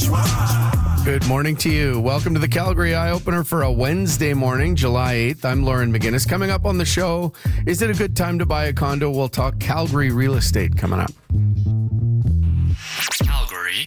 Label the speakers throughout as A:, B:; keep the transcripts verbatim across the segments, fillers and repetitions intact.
A: Good morning to you. Welcome to the Calgary Eye Opener for a Wednesday morning, July eighth. I'm Lauren McGinnis. Coming up on the show, is it a good time to buy a condo? We'll talk Calgary real estate coming up.
B: Calgary.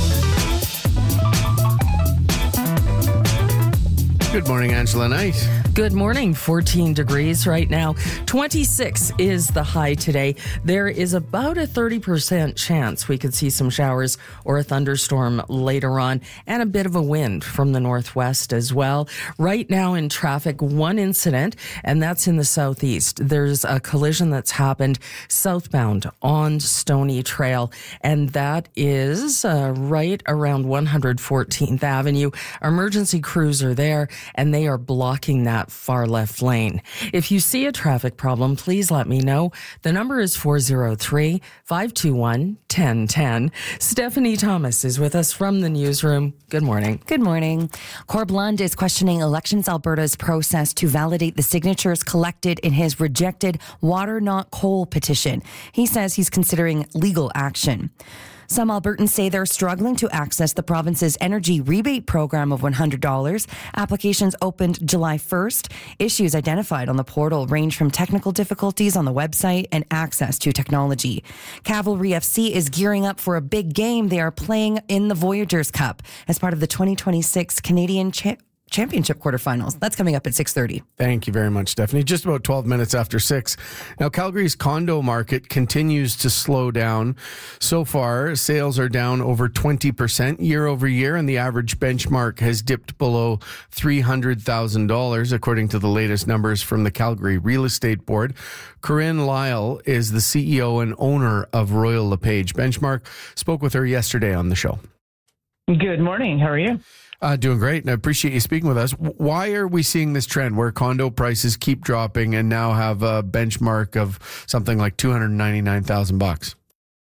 A: Good morning, Angela Knight.
C: Good morning. fourteen degrees right now. twenty-six is the high today. There is about a thirty percent chance we could see some showers or a thunderstorm later on, and a bit of a wind from the northwest as well. Right now in traffic, one incident, and that's in the southeast. There's a collision that's happened southbound on Stony Trail, and that is uh, right around one hundred fourteenth Avenue. Emergency crews are there, and they are blocking that far left lane. If you see a traffic problem, please let me know. The number is four oh three, five two one, one oh one oh. Stephanie Thomas is with us from the newsroom. Good morning.
D: Good morning. Corb Lund is questioning Elections Alberta's process to validate the signatures collected in his rejected Water Not Coal petition. He says he's considering legal action. Some Albertans say they're struggling to access the province's energy rebate program of one hundred dollars. Applications opened July first. Issues identified on the portal range from technical difficulties on the website and access to technology. Cavalry F C is gearing up for a big game. They are playing in the Voyageurs Cup as part of the twenty twenty-six Canadian Cha- Championship quarterfinals. That's coming up at six thirty.
A: Thank you very much, Stephanie. Just about twelve minutes after six. Now, Calgary's condo market continues to slow down. So far, sales are down over twenty percent year over year, and the average benchmark has dipped below three hundred thousand dollars, according to the latest numbers from the Calgary Real Estate Board. Corinne Lyle is the C E O and owner of Royal LePage. Benchmark spoke with her yesterday on the show.
E: Good morning. How are you?
A: Uh, doing great, and I appreciate you speaking with us. Why are we seeing this trend where condo prices keep dropping and now have a benchmark of something like two hundred ninety-nine thousand bucks?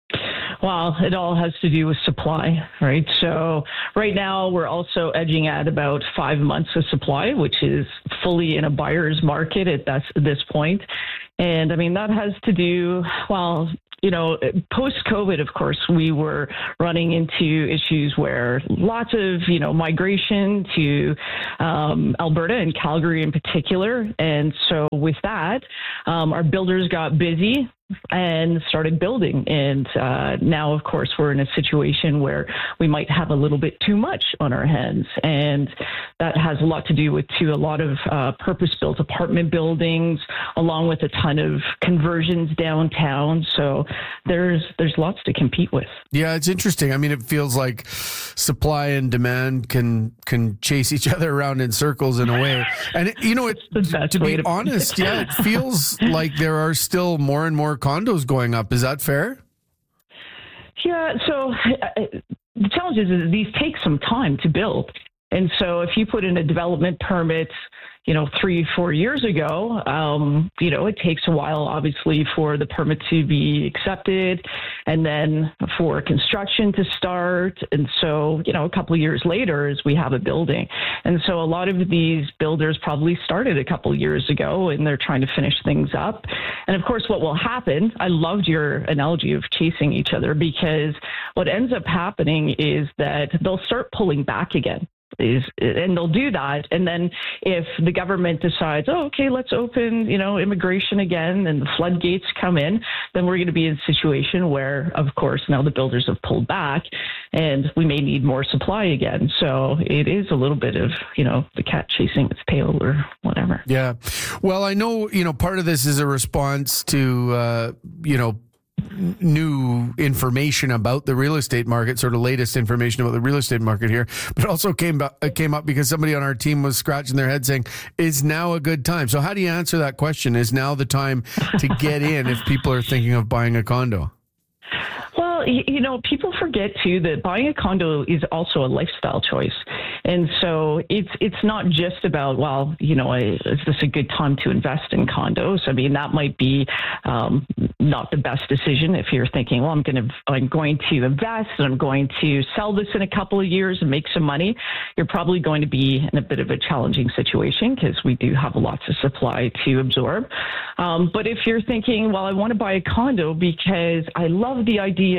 E: Well, it all has to do with supply, right? So right now we're also edging at about five months of supply, which is fully in a buyer's market at this, this point. And I mean, that has to do, well, you know, post-COVID, of course, we were running into issues where lots of, you know, migration to um, Alberta and Calgary in particular. And so with that, um, our builders got busy and started building. And uh, now, of course, we're in a situation where we might have a little bit too much on our hands. And that has a lot to do with, too, a lot of uh, purpose-built apartment buildings, along with a ton of conversions downtown. So there's there's lots to compete with.
A: Yeah, it's interesting. I mean, it feels like supply and demand can can chase each other around in circles in a way. And, it, you know, it, to be to honest, yeah, it feels like there are still more and more condos going up. Is that fair?
E: Yeah. So uh, the challenge is that these take some time to build. And so if you put in a development permit, you know, three, four years ago, um, you know, it takes a while, obviously, for the permit to be accepted and then for construction to start. And so, you know, a couple of years later is we have a building. And so a lot of these builders probably started a couple of years ago and they're trying to finish things up. And of course, what will happen, I loved your analogy of chasing each other, because what ends up happening is that they'll start pulling back again. Is and they'll do that, and then if the government decides, oh, okay, let's open, you know, immigration again, and the floodgates come in, then we're going to be in a situation where, of course, now the builders have pulled back, and we may need more supply again. So it is a little bit of, you know, the cat chasing its tail or whatever.
A: Yeah, well, I know, you know, part of this is a response to, uh, you know. new information about the real estate market, sort of latest information about the real estate market here, but also came up, came up because somebody on our team was scratching their head saying, is now a good time? So how do you answer that question? Is now the time to get in if people are thinking of buying a condo?
E: Well, you know, people forget, too, that buying a condo is also a lifestyle choice. And so it's it's not just about, well, you know, is this a good time to invest in condos? I mean, that might be um, not the best decision if you're thinking, well, I'm going to I'm going to invest and I'm going to sell this in a couple of years and make some money. You're probably going to be in a bit of a challenging situation because we do have lots of supply to absorb. Um, but if you're thinking, well, I want to buy a condo because I love the idea of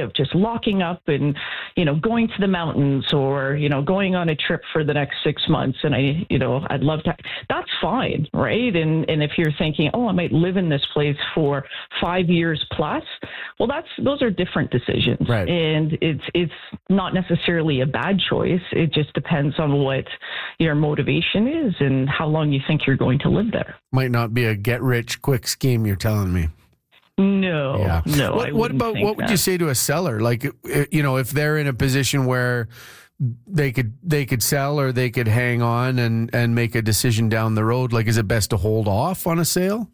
E: of just locking up and, you know, going to the mountains or, you know, going on a trip for the next six months. And I, you know, I'd love to, that's fine. Right. And, and if you're thinking, oh, I might live in this place for five years plus, well, that's, those are different decisions.
A: Right.
E: And it's, it's not necessarily a bad choice. It just depends on what your motivation is and how long you think you're going to live there.
A: Might not be a get rich quick scheme, you're telling me.
E: No,
A: yeah.
E: no.
A: What, what about, what would
E: that.
A: you say to a seller? Like, you know, if they're in a position where they could, they could sell or they could hang on and, and make a decision down the road, like, is it best to hold off on a sale?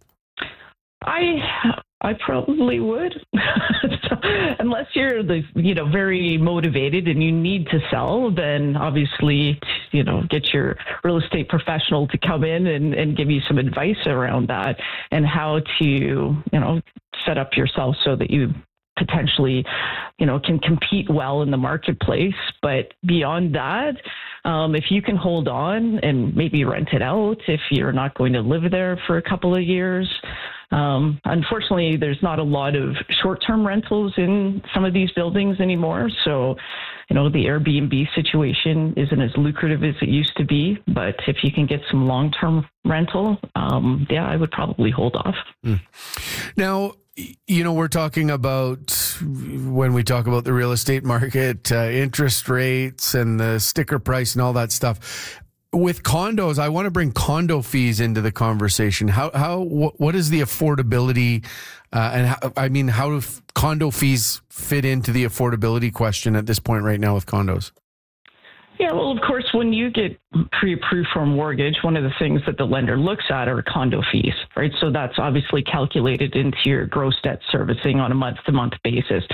E: I, I probably would, so, unless you're the, you know, very motivated and you need to sell, then obviously, you know, get your real estate professional to come in and, and give you some advice around that and how to, you know, set up yourself so that you potentially, you know, can compete well in the marketplace. But beyond that, um, if you can hold on and maybe rent it out, if you're not going to live there for a couple of years. Um, unfortunately, there's not a lot of short-term rentals in some of these buildings anymore. So, you know, the Airbnb situation isn't as lucrative as it used to be. But if you can get some long-term rental, um, yeah, I would probably hold off.
A: Mm. Now, you know, we're talking about, when we talk about the real estate market, uh, interest rates and the sticker price and all that stuff. With condos, I want to bring condo fees into the conversation. How, how, what is the affordability, uh, and how, I mean, how do f- condo fees fit into the affordability question at this point right now with condos?
E: Yeah, well, of course, when you get pre-approved for a mortgage, one of the things that the lender looks at are condo fees, right? So that's obviously calculated into your gross debt servicing on a month-to-month basis.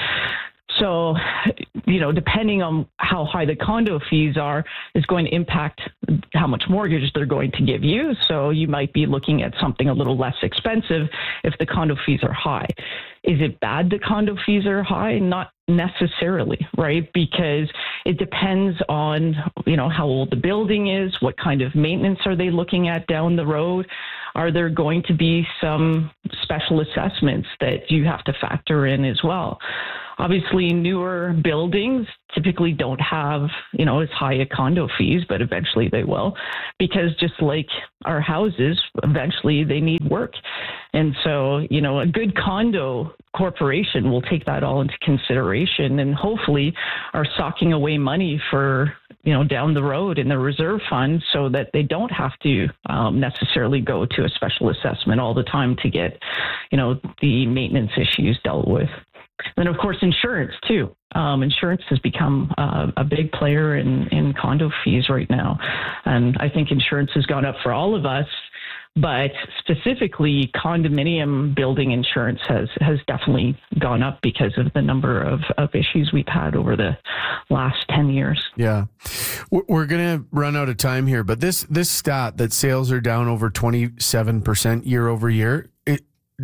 E: So, you know, depending on how high the condo fees are is going to impact how much mortgage they're going to give you. So you might be looking at something a little less expensive if the condo fees are high. Is it bad the condo fees are high? Not necessarily, right? Because it depends on, you know, how old the building is, what kind of maintenance are they looking at down the road? Are there going to be some special assessments that you have to factor in as well? Obviously, newer buildings typically don't have, you know, as high a condo fees, but eventually they will, because just like our houses, eventually they need work. And so, you know, a good condo corporation will take that all into consideration and hopefully are socking away money for, you know, down the road in the reserve fund so that they don't have to um, necessarily go to a special assessment all the time to get, you know, the maintenance issues dealt with. And of course, insurance too. Um, insurance has become uh, a big player in, in condo fees right now. And I think insurance has gone up for all of us, but specifically condominium building insurance has, has definitely gone up because of the number of, of issues we've had over the last ten years.
A: Yeah. We're going to run out of time here, but this, this stat that sales are down over twenty-seven percent year over year, it,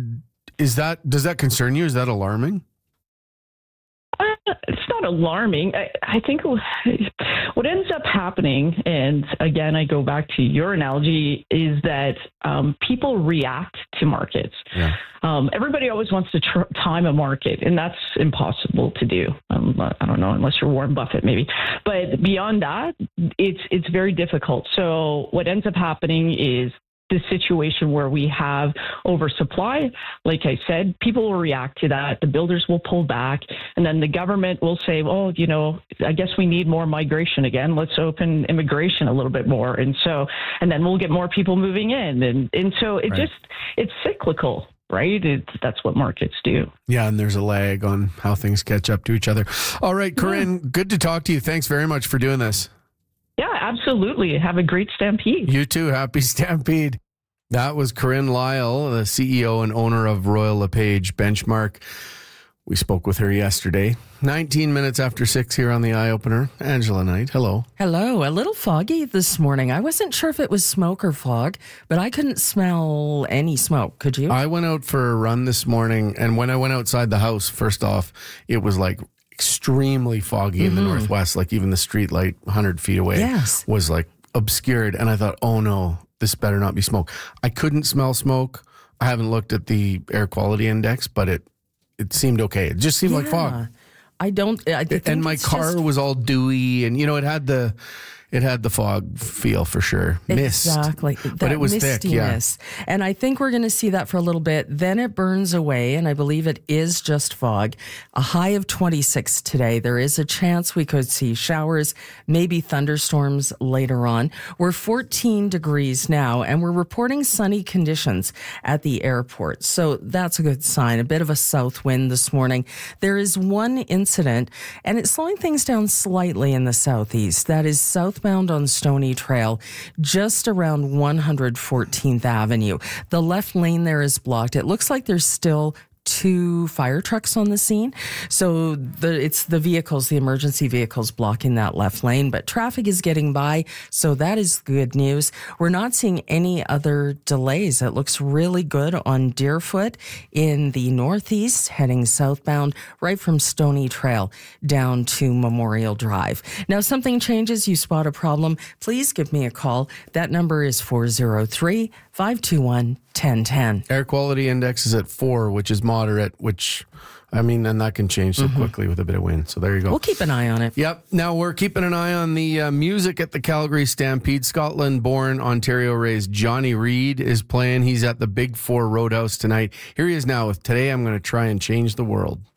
A: is that, does that concern you? Is that alarming?
E: Uh, it's not alarming. I, I think what ends up happening, and again, I go back to your analogy, is that um, people react to markets. Yeah. Um, everybody always wants to tr- time a market, and that's impossible to do. Um, I don't know, unless you're Warren Buffett, maybe. But beyond that, it's it's very difficult. So what ends up happening is the situation where we have oversupply. Like I said, people will react to that. The builders will pull back, and then the government will say, "Oh, you know, I guess we need more migration again. Let's open immigration a little bit more." And so, and then we'll get more people moving in, and and so it right. just it's cyclical. Right? It's, that's what markets do.
A: Yeah, and there's a lag on how things catch up to each other. All right, Corinne, yeah. Good to talk to you. Thanks very much for doing this.
E: Yeah, absolutely. Have a great Stampede.
A: You too. Happy Stampede. That was Corinne Lyle, the C E O and owner of Royal LePage Benchmark. We spoke with her yesterday. nineteen minutes after six here on the Eye Opener. Angela Knight, hello.
C: Hello. A little foggy this morning. I wasn't sure if it was smoke or fog, but I couldn't smell any smoke. Could you?
A: I went out for a run this morning, and when I went outside the house, first off, it was like extremely foggy mm-hmm. in the northwest. Like even the street light one hundred feet away
C: yes.
A: was like obscured. And I thought, oh no, this better not be smoke. I couldn't smell smoke. I haven't looked at the air quality index, but it It seemed okay. It just seemed
C: yeah.
A: like fog.
C: I don't. I think
A: and my
C: it's
A: car
C: just,
A: was all dewy, and you know it had the it had the fog feel for sure. Mist,
C: exactly,
A: but
C: that
A: it was thick. Yeah,
C: mistiness. And I think we're going to see that for a little bit. Then it burns away, and I believe it is just fog. A high of twenty-six today. There is a chance we could see showers, maybe thunderstorms later on. We're fourteen degrees now, and we're reporting sunny conditions at the airport. So that's a good sign. A bit of a south wind this morning. There is one incident, and it's slowing things down slightly in the southeast. That is southbound on Stony Trail, just around one hundred fourteenth Avenue. The left lane there is blocked. It looks like there's still two fire trucks on the scene. So the it's the vehicles, the emergency vehicles blocking that left lane, but traffic is getting by. So that is good news. We're not seeing any other delays. It looks really good on Deerfoot in the northeast, heading southbound right from Stony Trail down to Memorial Drive. Now, if something changes, you spot a problem, please give me a call. That number is four oh three, five two one, one oh one oh.
A: air quality index is at four, which is moderate. Which, I mean, and that can change so mm-hmm. quickly with a bit of wind. So there you go.
C: We'll keep an eye on it.
A: Yep. Now we're keeping an eye on the uh, music at the Calgary Stampede. Scotland-born, Ontario-raised Johnny Reid is playing. He's at the Big Four Roadhouse tonight. Here he is now with Today I'm Going to Try and Change the World.